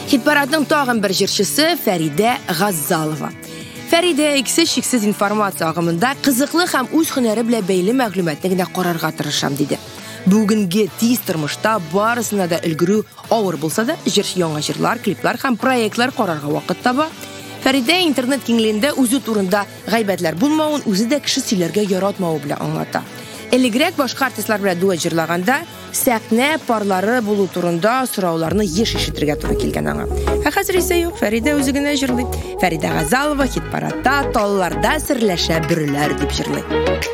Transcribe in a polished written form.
Hitparadning tag'in bir jirchisi Farida G'azzalova. Farida shiksiz informatsiya ag'imida qiziqli ham o'z hunari bilan beyli ma'lumotni qarorga tirisham dedi. Bugungi tez turmushda barisida da ilgiri og'ir bo'lsa-da, yangi jirlar, kliplar ham proyektlar qarorga vaqt topa. Farida internet kengligida o'zi o'rinda g'aybatlar bo'lmag'un o'zida kishi sizlarga yaratmovi bilan anglata. Eligrak boshqa artistlar bilan duet jirlaganda sahna parlari bo'lu turunda so'rovlarni eshittirga to'g'ri kelgan anga. Hozir esa yo'q, Farida o'zigina jirli. Farida G'azzalova Hitparadda tollarda sirlasha birlar deb jirli.